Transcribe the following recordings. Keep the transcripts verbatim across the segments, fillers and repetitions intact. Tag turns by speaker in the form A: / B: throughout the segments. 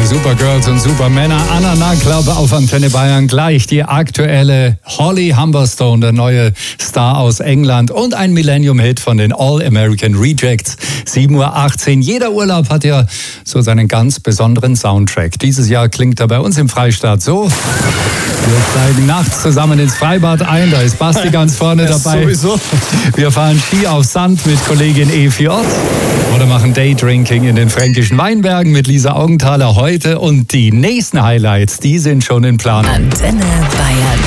A: Supergirls und Supermänner. Anna Club auf Antenne Bayern. Gleich die aktuelle Holly Humberstone, der neue Star aus England und ein Millennium-Hit von den All-American Rejects. sieben Uhr achtzehn. Jeder Urlaub hat ja so seinen ganz besonderen Soundtrack. Dieses Jahr klingt er bei uns im Freistaat so. Wir steigen nachts zusammen ins Freibad ein. Da ist Basti ganz vorne
B: ja,
A: dabei.
B: Sowieso.
A: Wir fahren Ski auf Sand mit Kollegin Evi Ott. Oder machen Daydrinking in den fränkischen Weinbergen mit Lisa Augenthaler heute. Und die nächsten Highlights, die sind schon in Planung.
C: Antenne Bayern.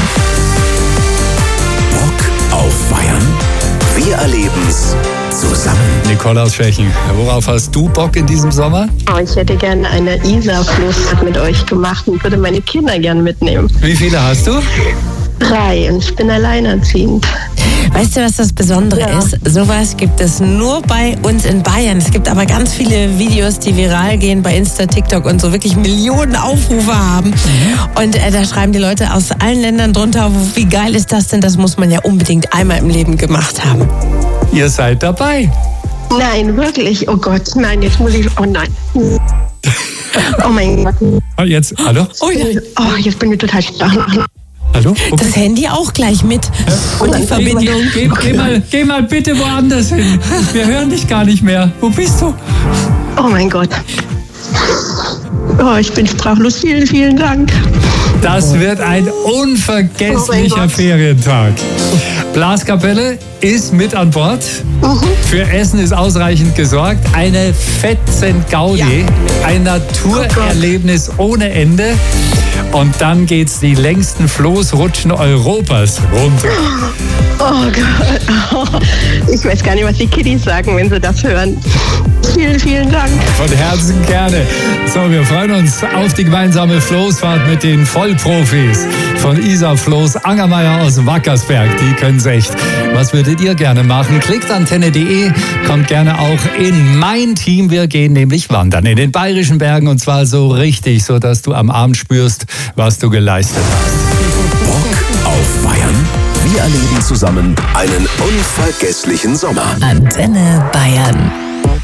D: Bock auf Bayern? Wir erleben's zusammen.
A: Nicole aus Tschechien, worauf hast du Bock in diesem Sommer?
E: Oh, ich hätte gerne eine Isar-Flussfahrt mit euch gemacht und würde meine Kinder gerne mitnehmen.
A: Wie viele hast du?
E: Drei, und ich bin alleinerziehend.
C: Weißt du, was das Besondere
E: Ja.
C: ist? Sowas gibt es nur bei uns in Bayern. Es gibt aber ganz viele Videos, die viral gehen bei Insta, TikTok und so wirklich Millionen Aufrufe haben. Und äh, da schreiben die Leute aus allen Ländern drunter, wie geil ist das denn? Das muss man ja unbedingt einmal im Leben gemacht haben.
A: Ihr seid dabei.
E: Nein, wirklich. Oh Gott, nein, jetzt muss ich. Oh nein. Oh mein Gott.
A: Oh, jetzt, hallo?
C: Oh, ja.
E: Oh, jetzt bin ich total stark.
A: Hallo?
C: Das Handy auch gleich mit. Und die Verbindung.
A: Geh, geh, mal, geh mal bitte woanders hin. Wir hören dich gar nicht mehr. Wo bist du?
E: Oh mein Gott. Oh, ich bin sprachlos. Vielen, vielen Dank.
A: Das wird ein unvergesslicher
E: Oh mein Gott.
A: Ferientag. Blaskapelle ist mit an Bord. Für Essen ist ausreichend gesorgt. Eine fetzen Gaudi. Ein Naturerlebnis ohne Ende. Und dann geht's die längsten Floßrutschen Europas runter.
E: Oh Gott. Oh, ich weiß gar nicht, was die Kiddies sagen, wenn sie das hören. Vielen, vielen Dank.
A: Von Herzen gerne. So, wir freuen uns auf die gemeinsame Floßfahrt mit den Vollprofis von Isar Floß Angermeier aus Wackersberg. Die können's echt. Was würdet ihr gerne machen? Klickt antenne punkt de, kommt gerne auch in mein Team. Wir gehen nämlich wandern in den bayerischen Bergen und zwar so richtig, so dass du am Abend spürst, was du geleistet hast.
D: Bock auf Bayern? Wir erleben zusammen einen unvergesslichen Sommer.
C: Antenne Bayern.